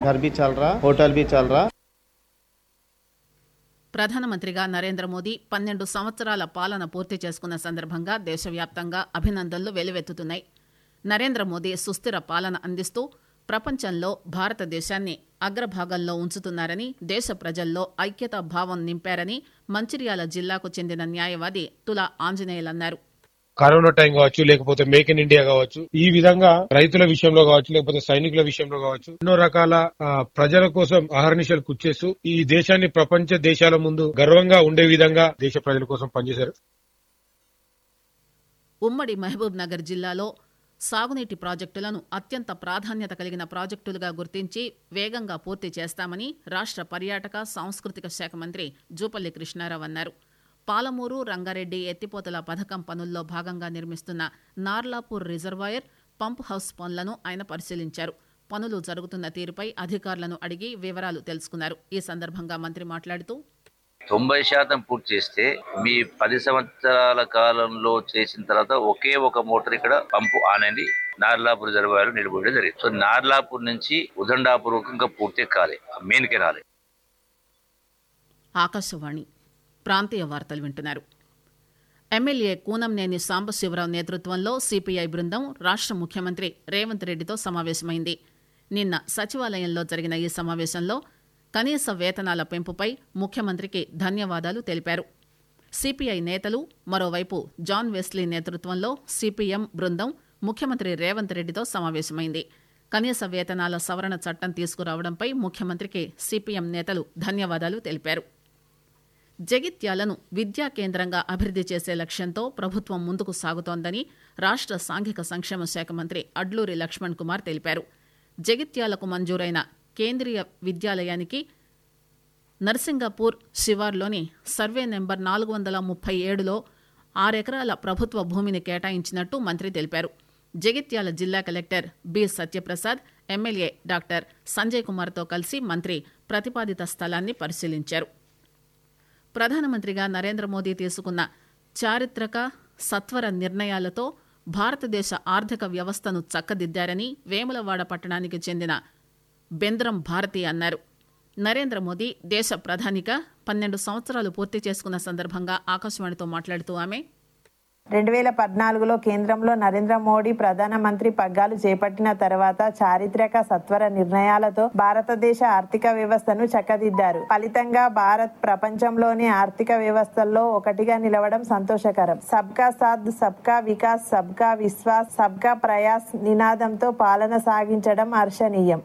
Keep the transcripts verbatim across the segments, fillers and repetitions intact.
घर भी चल रहा, होटल भी चल रहा। ప్రధానమంత్రిగా నరేంద్ర మోదీ పన్నెండు సంవత్సరాల పాలన పూర్తి చేసుకున్న సందర్భంగా దేశవ్యాప్తంగా అభినందనలు వెల్లువెత్తుతున్నాయి. నరేంద్ర మోదీ సుస్థిర పాలన అందిస్తూ ప్రపంచంలో భారతదేశాన్ని అగ్రభాగంలో ఉంచుతున్నారని, దేశ ప్రజల్లో ఐక్యతా భావం నింపారని మంచిర్యాల జిల్లాకు చెందిన న్యాయవాది తులా ఆంజనేయులు అన్నారు. కరోనా టైం కావచ్చు, లేకపోతే మేక్ ఇన్ ఇండియా కావచ్చు, ఈ విధంగా రైతుల విషయంలో కావచ్చు, లేకపోతే సైనికుల విషయంలో కావచ్చు, ఎన్నో రకాల ప్రజల కోసం అహర్నిశలు కృషి ఈ దేశాన్ని ప్రపంచ దేశాల ముందు గర్వంగా ఉండే విధంగా దేశ ప్రజల కోసం పనిచేశారు. ఉమ్మడి మహబూబ్ నగర్ జిల్లాలో సాగునీటి ప్రాజెక్టులను అత్యంత ప్రాధాన్యత కలిగిన ప్రాజెక్టులుగా గుర్తించి వేగంగా పూర్తి చేస్తామని రాష్ట్ర పర్యాటక సాంస్కృతిక శాఖ మంత్రి జూపల్లి కృష్ణారావు అన్నారు. పాలమూరు రంగారెడ్డి ఎత్తిపోతల పథకం పనుల్లో భాగంగా నిర్మిస్తున్న నార్లాపూర్ రిజర్వాయర్ పంప్ హౌస్ పనులను ఆయన పరిశీలించారు. పనులు జరుగుతున్న తీరుపై అధికారులను అడిగి వివరాలు తెలుసుకున్నారు. ఈ సందర్భంగా మంత్రి మాట్లాడుతూ తొంభై శాతం పూర్తి చేస్తే మీ పది సంవత్సరాల కాలంలో చేసిన తర్వాత ఒకే ఒక మోటార్ ఇక్కడ పంపు ఆనంది నార్లాపూర్ రిజర్వాయర్ నిలబడి జరిగింది. సో నార్లాపూర్ నుంచి ఉదండాపూర్ ఇంకా పూర్తి కాలే, మెయిన్ కే రాలే. ఆకాశవాణి ప్రాంతీయ వార్తలు వింటున్నారు. ఎమ్మెల్యే కూనంనేని సాంబశివరావు నేతృత్వంలో సిపిఐ బృందం రాష్ట్ర ముఖ్యమంత్రి రేవంత్ రెడ్డితో సమావేశమైంది. నిన్న సచివాలయంలో జరిగిన ఈ సమావేశంలో కనీస వేతనాల పెంపుపై ముఖ్యమంత్రికి ధన్యవాదాలు తెలిపారు. సిపిఐ నేతలు, మరోవైపు జాన్ వెస్లీ నేతృత్వంలో సిపిఎం బృందం ముఖ్యమంత్రి రేవంత్ రెడ్డితో సమావేశమైంది. కనీస వేతనాల సవరణ చట్టం తీసుకురావడంపై ముఖ్యమంత్రికి సిపిఎం నేతలు ధన్యవాదాలు తెలిపారు. జగిత్యాలను విద్యా కేంద్రంగా అభివృద్ది చేసే లక్ష్యంతో ప్రభుత్వం ముందుకు సాగుతోందని రాష్ట్ర సాంఘిక సంక్షేమ శాఖ మంత్రి అడ్లూరి లక్ష్మణ్ కుమార్ తెలిపారు. జగిత్యాలకు మంజూరైన కేంద్రీయ విద్యాలయానికి నర్సింగపూర్ శివార్లోని సర్వే నెంబర్ నాలుగు వందల ముప్పై ఏడులో ఆరెకరాల ప్రభుత్వ భూమిని కేటాయించినట్టు మంత్రి తెలిపారు. జగిత్యాల జిల్లా collector B Satyaprasad, MLA doctor Sanjay కుమార్తో కలిసి మంత్రి ప్రతిపాదిత స్థలాన్ని పరిశీలించారు. ప్రధానమంత్రిగా నరేంద్ర మోదీ తీసుకున్న చారిత్రక సత్వర నిర్ణయాలతో భారతదేశ ఆర్థిక వ్యవస్థను చక్కదిద్దారని వేములవాడ పట్టణానికి చెందిన బెంద్రం భారతి అన్నారు. నరేంద్ర మోదీ దేశ ప్రధానిగా పన్నెండు సంవత్సరాలు పూర్తి చేసుకున్న సందర్భంగా ఆకాశవాణితో మాట్లాడుతూ ఆమె రెండు వేల పద్నాలుగులో కేంద్రంలో నరేంద్ర మోడీ ప్రధానమంత్రి పగ్గాలు చేపట్టిన తర్వాత చారిత్రక సత్వర నిర్ణయాలతో భారతదేశ ఆర్థిక వ్యవస్థను చక్కదిద్దారు. ఫలితంగా భారత్ ప్రపంచంలోని ఆర్థిక వ్యవస్థల్లో ఒకటిగా నిలవడం సంతోషకరం. సబ్కా సాథ్, సబ్కా వికాస్, సబ్కా విశ్వాస్, సబ్కా ప్రయాస్ నినాదంతో పాలన సాగించడం హర్షణీయం.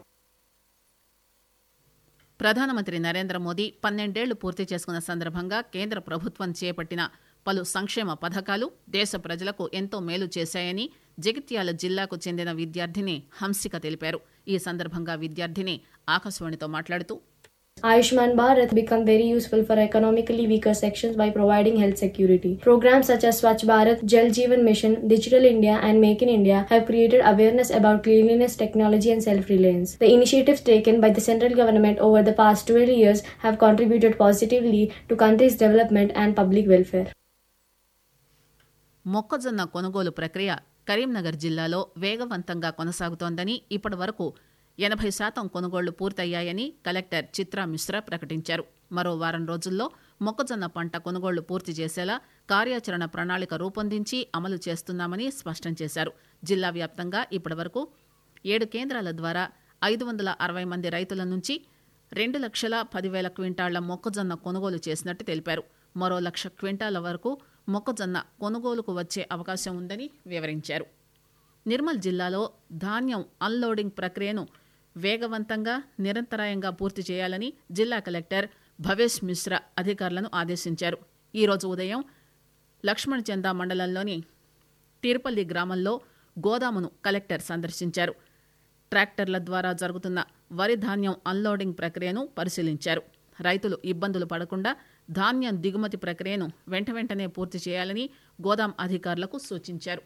ప్రధానమంత్రి నరేంద్ర మోదీ పన్నెండేళ్లు పూర్తి చేసుకున్న సందర్భంగా కేంద్ర ప్రభుత్వం చేపట్టిన పలు సంక్షేమ పథకాలు దేశ ప్రజలకు ఎంతో మేలు చేశాయని జగిత్యాల జిల్లాకు చెందిన విద్యార్థిని హంసిక తెలిపారు. ఈ సందర్భంగా విద్యార్థిని ఆకాశవాణితో మాట్లాడుతూ Ayushman Bharat become very useful for economically weaker sections by providing health security. Programs such as Swachh Bharat, Jal Jeevan Mission, Digital India and Make in India have created awareness about cleanliness, technology and self-reliance. The initiatives taken by the central government over the past twelve years have contributed positively to country's development and public welfare. మొక్కజొన్న కొనుగోలు ప్రక్రియ కరీంనగర్ జిల్లాలో వేగవంతంగా కొనసాగుతోందని, ఇప్పటి వరకు ఎనభై శాతం కొనుగోళ్లు పూర్తయ్యాయని కలెక్టర్ చిత్రా మిశ్రా ప్రకటించారు. మరో వారం రోజుల్లో మొక్కజొన్న పంట కొనుగోళ్లు పూర్తి చేసేలా కార్యాచరణ ప్రణాళిక రూపొందించి అమలు చేస్తున్నామని స్పష్టం చేశారు. జిల్లా వ్యాప్తంగా ఇప్పటి వరకు ఏడు కేంద్రాల ద్వారా ఐదు వందల అరవై మంది రైతుల నుంచి రెండు లక్షల పదివేల క్వింటాళ్ల మొక్కజొన్న కొనుగోలు చేసినట్టు తెలిపారు. మరో లక్ష క్వింటాల వరకు మొక్కజొన్న కొనుగోలుకు వచ్చే అవకాశం ఉందని వివరించారు. నిర్మల్ జిల్లాలో ధాన్యం అన్లోడింగ్ ప్రక్రియను వేగవంతంగా నిరంతరాయంగా పూర్తి చేయాలని జిల్లా కలెక్టర్ భవేష్ మిశ్రా అధికారులను ఆదేశించారు. ఈరోజు ఉదయం లక్ష్మణ్ చందా మండలంలోని తీర్పల్లి గ్రామంలో గోదామును కలెక్టర్ సందర్శించారు. ట్రాక్టర్ల ద్వారా జరుగుతున్న వరి ధాన్యం అన్లోడింగ్ ప్రక్రియను పరిశీలించారు. రైతులు ఇబ్బందులు పడకుండా ధాన్యం దిగుమతి ప్రక్రియను వెంట వెంటనే పూర్తి చేయాలని గోదాం అధికారులకు సూచించారు.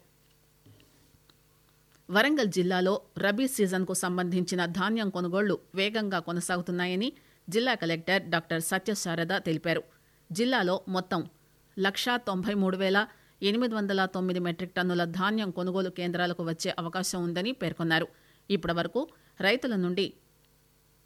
వరంగల్ జిల్లాలో రబీ సీజన్కు సంబంధించిన ధాన్యం కొనుగోళ్లు వేగంగా కొనసాగుతున్నాయని జిల్లా కలెక్టర్ డాక్టర్ సత్యశారద తెలిపారు. జిల్లాలో మొత్తం లక్షా తొంభై మూడు వేల ఎనిమిది వందల తొమ్మిది మెట్రిక్ టన్నుల ధాన్యం కొనుగోలు కేంద్రాలకు వచ్చే అవకాశం ఉందని పేర్కొన్నారు. ఇప్పటి వరకు రైతుల నుండి